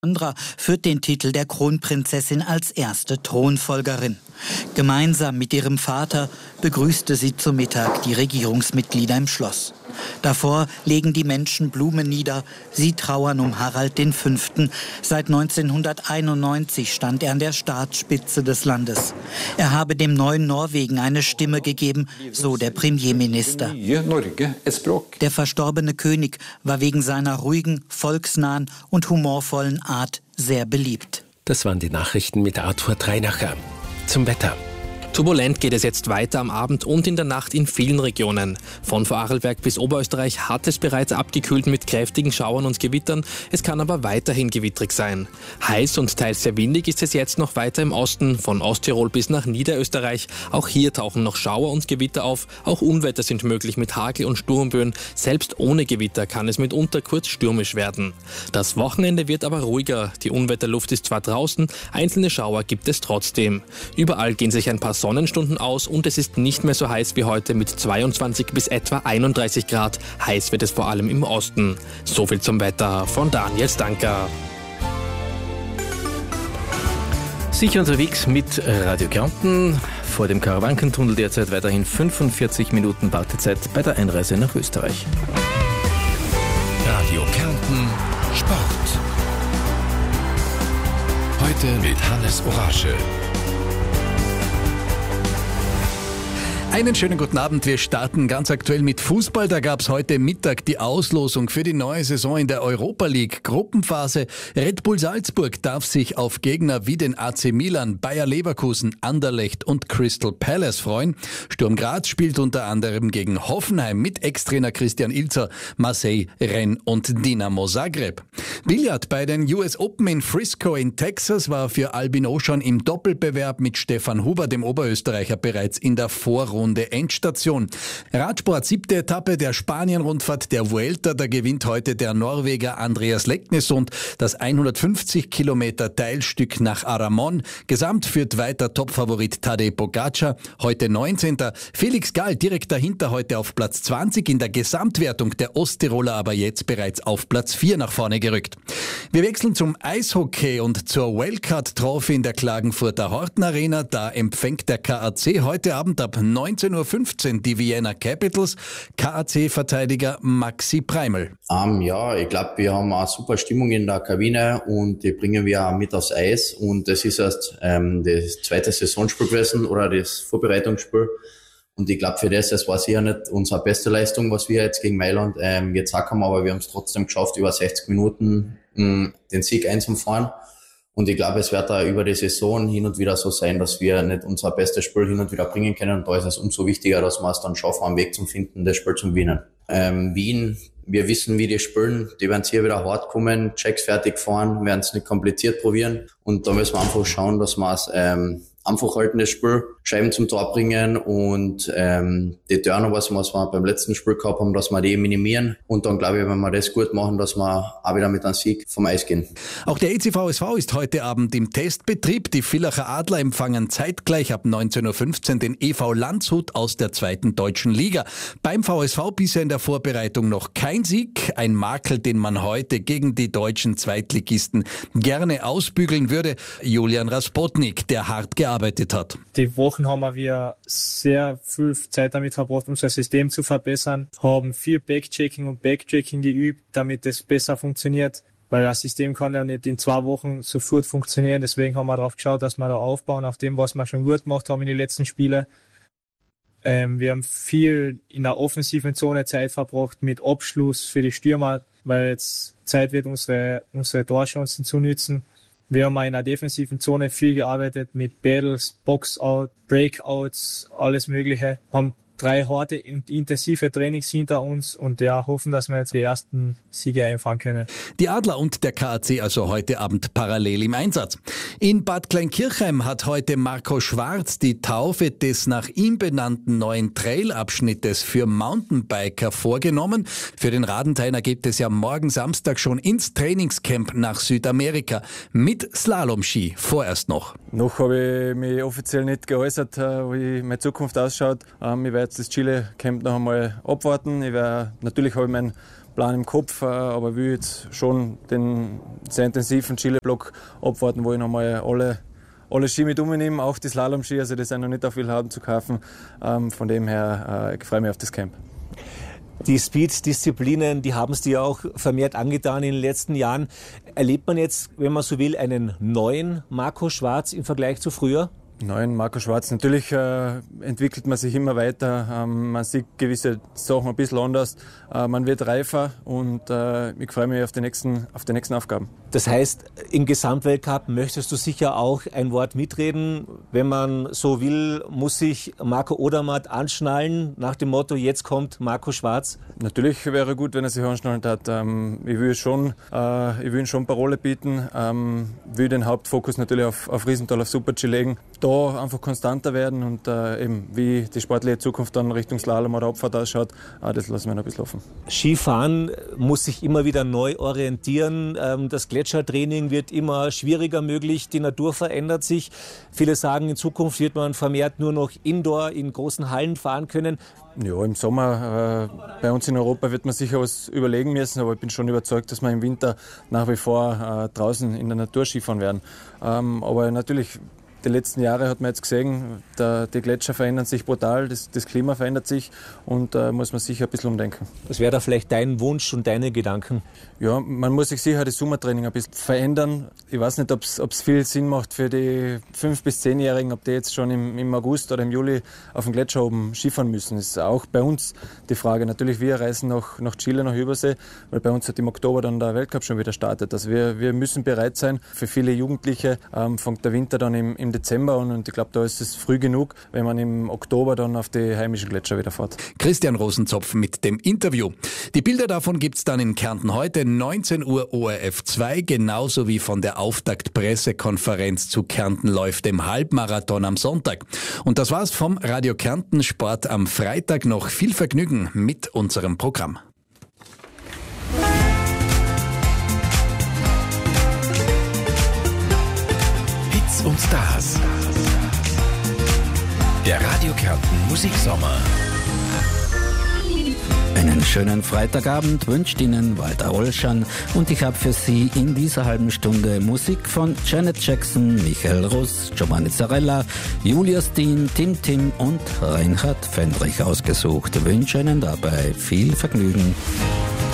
Alexandra führt den Titel der Kronprinzessin als erste Thronfolgerin. Gemeinsam mit ihrem Vater begrüßte sie zu Mittag die Regierungsmitglieder im Schloss. Davor legen die Menschen Blumen nieder. Sie trauern um Harald V. Seit 1991 stand er an der Staatsspitze des Landes. Er habe dem neuen Norwegen eine Stimme gegeben, so der Premierminister. Der verstorbene König war wegen seiner ruhigen, volksnahen und humorvollen Art sehr beliebt. Das waren die Nachrichten mit Arthur Treinacher. Zum Wetter. Turbulent geht es jetzt weiter am Abend und in der Nacht in vielen Regionen. Von Vorarlberg bis Oberösterreich hat es bereits abgekühlt mit kräftigen Schauern und Gewittern. Es kann aber weiterhin gewittrig sein. Heiß und teils sehr windig ist es jetzt noch weiter im Osten, von Osttirol bis nach Niederösterreich. Auch hier tauchen noch Schauer und Gewitter auf. Auch Unwetter sind möglich mit Hagel und Sturmböen. Selbst ohne Gewitter kann es mitunter kurz stürmisch werden. Das Wochenende wird aber ruhiger. Die Unwetterluft ist zwar draußen, einzelne Schauer gibt es trotzdem. Überall gehen sich ein paar Sonnenstunden aus und es ist nicht mehr so heiß wie heute mit 22 bis etwa 31 Grad. Heiß wird es vor allem im Osten. So viel zum Wetter von Daniel Stanker. Sicher unterwegs mit Radio Kärnten. Vor dem Karawankentunnel derzeit weiterhin 45 Minuten Wartezeit bei der Einreise nach Österreich. Radio Kärnten Sport. Heute mit Hannes Orasche. Einen schönen guten Abend. Wir starten ganz aktuell mit Fußball. Da gab es heute Mittag die Auslosung für die neue Saison in der Europa League Gruppenphase. Red Bull Salzburg darf sich auf Gegner wie den AC Milan, Bayer Leverkusen, Anderlecht und Crystal Palace freuen. Sturm Graz spielt unter anderem gegen Hoffenheim mit Ex-Trainer Christian Ilzer, Marseille, Rennes und Dinamo Zagreb. Billard bei den US Open in Frisco in Texas war für Albin Oschan im Doppelbewerb mit Stefan Huber, dem Oberösterreicher, bereits in der Vorrunde Endstation. Radsport, 7. Etappe der Spanien-Rundfahrt der Vuelta. Da gewinnt heute der Norweger Andreas Leknesund das 150 Kilometer Teilstück nach Aramon. Gesamt führt weiter Topfavorit Tadej Pogačar, heute 19. Felix Gall direkt dahinter heute auf Platz 20 in der Gesamtwertung, der Osttiroler aber jetzt bereits auf Platz 4 nach vorne gerückt. Wir wechseln zum Eishockey und zur Wildcard Trophy in der Klagenfurter Horten Arena. Da empfängt der KAC heute Abend ab 19.15 Uhr die Vienna Capitals. KAC-Verteidiger Maxi Preiml. Ja, ich glaube, wir haben eine super Stimmung in der Kabine und die bringen wir auch mit aufs Eis. Und das ist erst das zweite Saisonspiel gewesen oder das Vorbereitungsspiel. Und ich glaube, für das war sicher nicht unsere beste Leistung, was wir jetzt gegen Mailand gezeigt haben, aber wir haben es trotzdem geschafft, über 60 Minuten den Sieg einzufahren. Und ich glaube, es wird da über die Saison hin und wieder so sein, dass wir nicht unser bestes Spiel hin und wieder bringen können. Und da ist es umso wichtiger, dass wir es dann schaffen, einen Weg zu finden, das Spiel zu gewinnen. Wien, wir wissen, wie die spielen. Die werden hier wieder hart kommen, Checks fertig fahren, werden es nicht kompliziert probieren. Und da müssen wir einfach schauen, dass wir es einfach halten, das Spiel, Scheiben zum Tor bringen und die Turnovers, was wir beim letzten Spiel gehabt haben, dass wir die minimieren. Und dann glaube ich, wenn wir das gut machen, dass wir auch wieder mit einem Sieg vom Eis gehen. Auch der EC-VSV ist heute Abend im Testbetrieb. Die Villacher Adler empfangen zeitgleich ab 19.15 Uhr den EV Landshut aus der 2. deutschen Liga. Beim VSV bisher in der Vorbereitung noch kein Sieg. Ein Makel, den man heute gegen die deutschen Zweitligisten gerne ausbügeln würde. Julian Raspotnik, der hart gearbeitet hat. Die Wochen haben wir sehr viel Zeit damit verbracht, unser System zu verbessern, haben viel Backchecking und Backtracking geübt, damit es besser funktioniert, weil das System kann ja nicht in 2 Wochen sofort funktionieren. Deswegen haben wir darauf geschaut, dass wir da aufbauen, auf dem, was wir schon gut gemacht haben in den letzten Spielen. Wir haben viel in der offensiven Zone Zeit verbracht mit Abschluss für die Stürmer, weil jetzt Zeit wird, unsere Torchancen zu nützen. Wir haben in der defensiven Zone viel gearbeitet mit Battles, Box-Out, Breakouts, alles Mögliche. Haben 3 harte und intensive Trainings hinter uns und hoffen, dass wir jetzt die ersten Siege einfahren können. Die Adler und der KAC also heute Abend parallel im Einsatz. In Bad Kleinkirchheim hat heute Marco Schwarz die Taufe des nach ihm benannten neuen Trailabschnittes für Mountainbiker vorgenommen. Für den Radenteiner geht es ja morgen Samstag schon ins Trainingscamp nach Südamerika mit Slalomski vorerst noch. Noch habe ich mich offiziell nicht geäußert, wie meine Zukunft ausschaut. Ich werde das Chile-Camp noch einmal abwarten. Natürlich habe ich meinen Plan im Kopf, aber will jetzt schon den sehr intensiven Chile-Block abwarten, wo ich nochmal alle Ski mit umnehme, auch die Slalom-Ski, also die sind noch nicht auf Wilhelm zu kaufen. Von dem her ich freue mich auf das Camp. Die Speed-Disziplinen, die haben es dir auch vermehrt angetan in den letzten Jahren. Erlebt man jetzt, wenn man so will, einen neuen Marco Schwarz im Vergleich zu früher? Neuen Marco Schwarz. Natürlich entwickelt man sich immer weiter. Man sieht gewisse Sachen ein bisschen anders. Man wird reifer und ich freue mich auf die nächsten Aufgaben. Das heißt, im Gesamtweltcup möchtest du sicher auch ein Wort mitreden. Wenn man so will, muss sich Marco Odermatt anschnallen nach dem Motto, jetzt kommt Marco Schwarz? Natürlich wäre gut, wenn er sich anschnallen hat. Ich will ihm schon Parole bieten. Will den Hauptfokus natürlich auf Riesental, auf Super-G legen. Da einfach konstanter werden und eben wie die sportliche Zukunft dann Richtung Slalom oder Abfahrt ausschaut, das lassen wir noch ein bisschen offen. Skifahren muss sich immer wieder neu orientieren. Das Gletschertraining wird immer schwieriger möglich. Die Natur verändert sich. Viele sagen, in Zukunft wird man vermehrt nur noch Indoor in großen Hallen fahren können. Ja, im Sommer bei uns in Europa wird man sicher was überlegen müssen, aber ich bin schon überzeugt, dass wir im Winter nach wie vor draußen in der Natur Skifahren werden. Aber natürlich, die letzten Jahre hat man jetzt gesehen, die Gletscher verändern sich brutal, das Klima verändert sich und muss man sicher ein bisschen umdenken. Was wäre da vielleicht dein Wunsch und deine Gedanken? Ja, man muss sich sicher das Sommertraining ein bisschen verändern. Ich weiß nicht, ob es viel Sinn macht für die 5- bis 10-Jährigen, ob die jetzt schon im August oder im Juli auf dem Gletscher oben Skifahren müssen. Das ist auch bei uns die Frage. Natürlich, wir reisen nach Chile, nach Übersee, weil bei uns hat im Oktober dann der Weltcup schon wieder startet. Also wir müssen bereit sein. Für viele Jugendliche fängt der Winter dann im Dezember an und ich glaube, da ist es früh genug, wenn man im Oktober dann auf die heimischen Gletscher wieder fährt. Christian Rosenzopf mit dem Interview. Die Bilder davon gibt's dann in Kärnten heute, 19 Uhr ORF 2, genauso wie von der Auftakt-Pressekonferenz zu Kärnten läuft dem Halbmarathon am Sonntag. Und das war's vom Radio Kärnten Sport am Freitag. Noch viel Vergnügen mit unserem Programm. Hits und Stars. Der Radio Kärnten Musiksommer. Einen schönen Freitagabend wünscht Ihnen Walter Olschan und ich habe für Sie in dieser halben Stunde Musik von Janet Jackson, Michael Russ, Giovanni Zarella, Julia Steen, Tim und Reinhard Fendrich ausgesucht. Wünsche Ihnen dabei viel Vergnügen.